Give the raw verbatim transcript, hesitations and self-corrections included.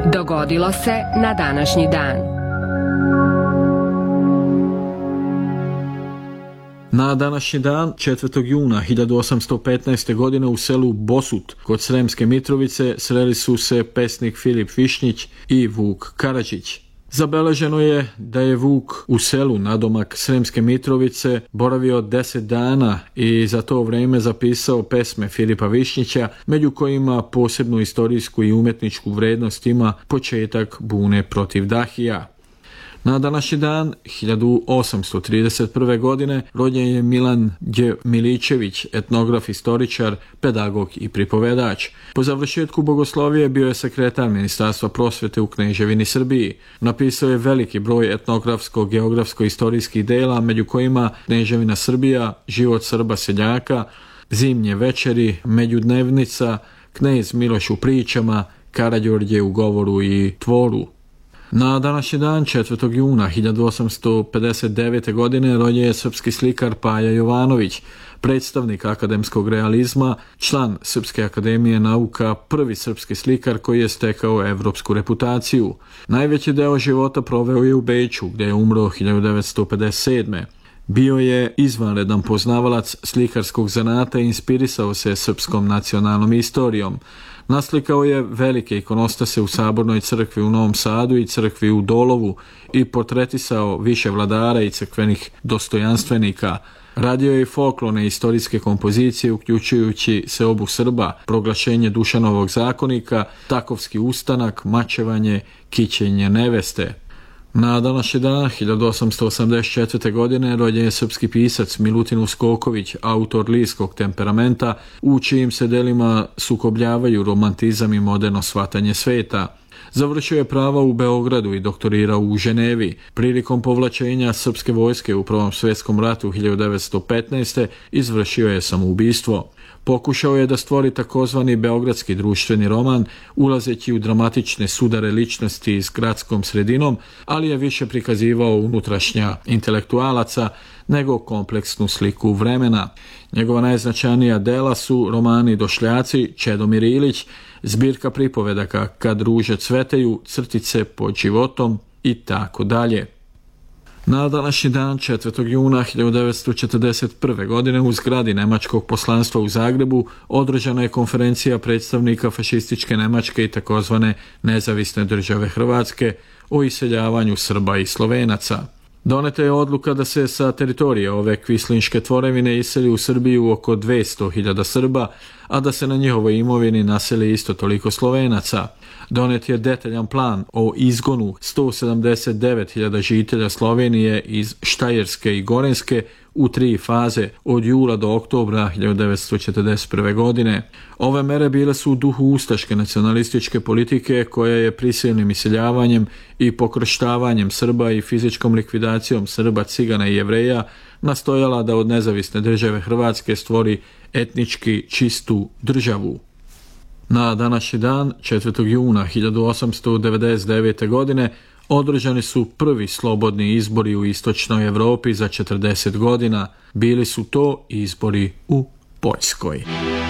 Dogodilo se na današnji dan. Na današnji dan, četvrtog juna hiljadu osamsto petnaeste. godine u selu Bosut kod Sremske Mitrovice sreli su se pesnik Filip Višnjić i Vuk Karadžić. Zabeleženo je da je Vuk u selu nadomak Sremske Mitrovice boravio deset dana i za to vrijeme zapisao pesme Filipa Višnjića, među kojima posebnu istorijsku i umjetničku vrijednost ima Početak bune protiv Dahija. Na današnji dan, hiljadu osamsto trideset prve. godine, rođen je Milan Đ. Miličević, etnograf, istoričar, pedagog i pripovedač. Po završetku bogoslovije bio je sekretar Ministarstva prosvete u Kneževini Srbiji. Napisao je veliki broj etnografsko-geografsko-istorijskih dela, među kojima Kneževina Srbija, Život Srba seljaka, Zimnje večeri, Međudnevnica, Knez Miloš u pričama, Karađorđe u govoru i tvoru. Na današnji dan, četvrtog juna hiljadu osamsto pedeset devete. godine, rođen je srpski slikar Paja Jovanović, predstavnik akademskog realizma, član Srpske akademije nauka, prvi srpski slikar koji je stekao evropsku reputaciju. Najveći deo života proveo je u Beču, gdje je umro hiljadu devetsto pedeset sedme. Bio je izvanredan poznavalac slikarskog zanata i inspirisao se srpskom nacionalnom istorijom. Naslikao je velike ikonostase u Sabornoj crkvi u Novom Sadu i crkvi u Dolovu i portretisao više vladara i crkvenih dostojanstvenika. Radio je i folklorne istorijske kompozicije, uključujući Seobu Srba, Proglašenje Dušanovog zakonika, Takovski ustanak, Mačevanje, Kićenje neveste. Na današnji dan, hiljadu osamsto osamdeset četvrte. godine, rođen je srpski pisac Milutin Uskoković, autor Liskog temperamenta, u čijim se delima sukobljavaju romantizam i moderno shvatanje sveta. Završio je prava u Beogradu i doktorirao u Ženevi. Prilikom povlačenja srpske vojske u Prvom svjetskom ratu hiljadu devetsto petnaeste. izvršio je samoubistvo. Pokušao je da stvori takozvani beogradski društveni roman, ulazeći u dramatične sudare ličnosti s gradskom sredinom, ali je više prikazivao unutrašnja intelektualaca nego kompleksnu sliku vremena. Njegova najznačajnija dela su romani Došljaci, Čedomir Ilić, zbirka pripovedaka Kad ruže cvetaju, Crtice pod životom i tako dalje. Na današnji dan, četvrtog juna hiljadu devetsto četrdeset prve. godine, u zgradi Nemačkog poslanstva u Zagrebu održana je konferencija predstavnika fašističke Nemačke i takozvane Nezavisne države Hrvatske o iseljavanju Srba i Slovenaca. Doneta je odluka da se sa teritorije ove kvislinške tvorevine iseli u Srbiju oko dvjesto hiljada Srba, a da se na njihovoj imovini naseli isto toliko Slovenaca. Donet je detaljan plan o izgonu sto sedamdeset devet hiljada žitelja Slovenije iz Štajerske i Gorenske u tri faze od jula do oktobra hiljadu devetsto četrdeset prve. godine. Ove mere bile su u duhu ustaške nacionalističke politike koja je prisilnim iseljavanjem i pokrštavanjem Srba i fizičkom likvidacijom Srba, Cigana i Jevreja nastojala da od Nezavisne države Hrvatske stvori etnički čistu državu. Na današnji dan, četvrtog juna hiljadu osamsto devedeset devete. godine, održani su prvi slobodni izbori u istočnoj Europi za četrdeset godina. Bili su to izbori u Poljskoj.